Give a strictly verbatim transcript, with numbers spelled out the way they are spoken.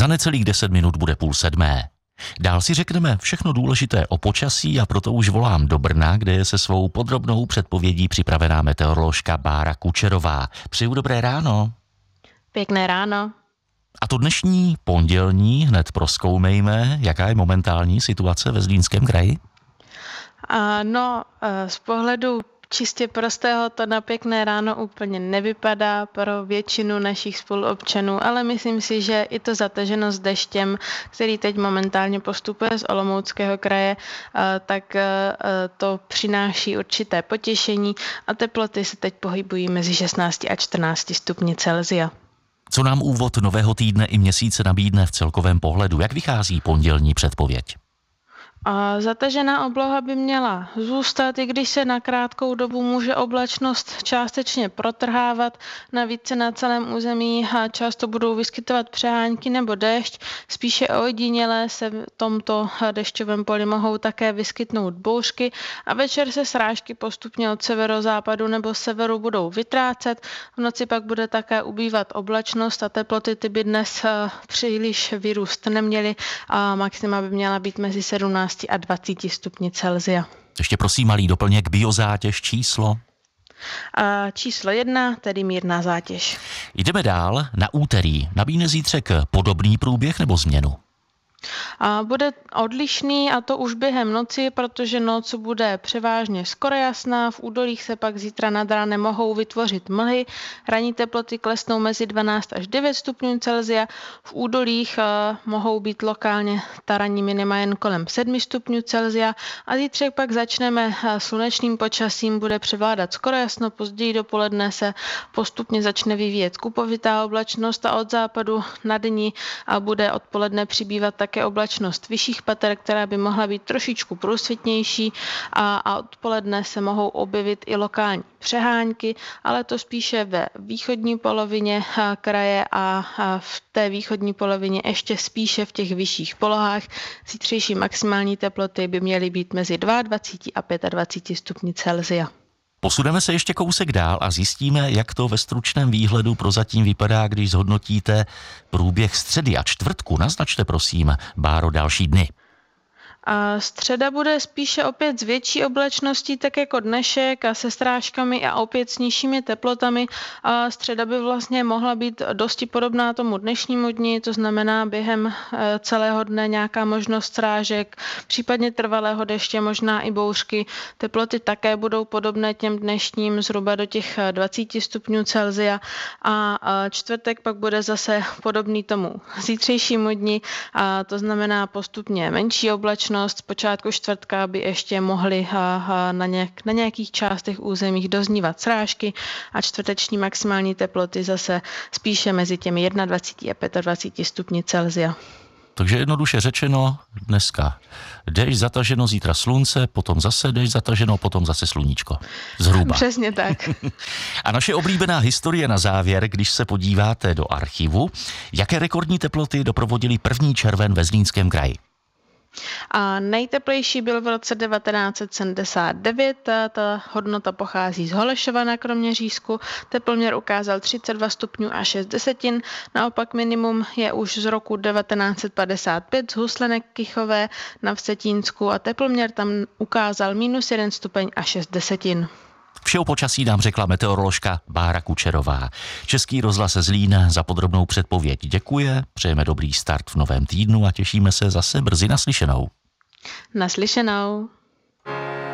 Za necelých deset minut bude půl sedmé. Dál si řekneme všechno důležité o počasí a proto už volám do Brna, kde je se svou podrobnou předpovědí připravená meteoroložka Bára Kučerová. Přeju dobré ráno. Pěkné ráno. A to dnešní pondělní hned prozkoumejme, jaká je momentální situace ve Zlínském kraji? A no, z pohledu čistě prostého to na pěkné ráno úplně nevypadá pro většinu našich spoluobčanů, ale myslím si, že i to zataženo s deštěm, který teď momentálně postupuje z Olomouckého kraje, tak to přináší určité potěšení a teploty se teď pohybují mezi šestnácti a čtrnácti stupni Celsia. Co nám úvod nového týdne i měsíce nabídne v celkovém pohledu? Jak vychází pondělní předpověď? A zatažená obloha by měla zůstat, i když se na krátkou dobu může oblačnost částečně protrhávat. Navíc se na celém území často budou vyskytovat přehánky nebo déšť. Spíše ojediněle se v tomto dešťovém poli mohou také vyskytnout bouřky a večer se srážky postupně od severozápadu nebo severu budou vytrácet. V noci pak bude také ubývat oblačnost a teploty ty by dnes příliš vyrůst neměly a maxima by měla být mezi sedmnácti a dvaceti stupni Celsia. Ještě prosím malý doplněk, biozátěž číslo? A číslo jedna, tedy mírná zátěž. Jdeme dál na úterý. Nabídne zítřek podobný průběh nebo změnu? A bude odlišný a to už během noci, protože noc bude převážně skoro jasná, v údolích se pak zítra nad ránem mohou vytvořit mlhy, ranní teploty klesnou mezi dvanáct až devět stupňů Celsia, v údolích uh, mohou být lokálně ta ranní minima jen kolem sedmi stupňů Celsia a zítřek pak začneme uh, slunečným počasím, bude převládat skoro jasno, později dopoledne se postupně začne vyvíjet kupovitá oblačnost a od západu na dni a bude odpoledne přibývat také oblačnost vyšších pater, která by mohla být trošičku průsvitnější a, a odpoledne se mohou objevit i lokální přehánky, ale to spíše ve východní polovině kraje a, a v té východní polovině ještě spíše v těch vyšších polohách. Zítřejší maximální teploty by měly být mezi dvaceti dvěma a dvaceti pěti stupni Celsia. Posuneme se ještě kousek dál a zjistíme, jak to ve stručném výhledu prozatím vypadá, když zhodnotíte průběh středy a čtvrtku. Naznačte prosím, Báro, další dny. A středa bude spíše opět s větší oblačností, tak jako dnešek a se srážkami a opět s nižšími teplotami. A středa by vlastně mohla být dosti podobná tomu dnešnímu dni, to znamená během celého dne nějaká možnost srážek, případně trvalého deště, možná i bouřky. Teploty také budou podobné těm dnešním, zhruba do těch dvaceti stupňů Celsia a čtvrtek pak bude zase podobný tomu zítřejšímu dni, a to znamená postupně menší oblačnost. Z počátku čtvrtka by ještě mohly na, nějak, na nějakých částech územích doznívat srážky a čtvrteční maximální teploty zase spíše mezi těmi dvaceti jedním a dvaceti pěti stupni Celsia. Takže jednoduše řečeno, dneska déšť zataženo, zítra slunce, potom zase déšť zataženo, potom zase sluníčko. Zhruba. Přesně tak. A naše oblíbená historie na závěr, když se podíváte do archivu, jaké rekordní teploty doprovodily první červen ve Zlínském kraji? A nejteplejší byl v roce devatenáct set sedmdesát devět, ta, ta hodnota pochází z Holešova na Kroměřížsku, teploměr ukázal třicet dva stupňů a šest desetin, naopak minimum je už z roku devatenáct set padesát pět z Huslenek Kychové na Vsetínsku a teploměr tam ukázal minus jeden stupeň a šest desetin. Vše o počasí nám řekla meteoroložka Bára Kučerová. Český rozhlas Zlín za podrobnou předpověď děkuje, přejeme dobrý start v novém týdnu a těšíme se zase brzy naslyšenou. Naslyšenou.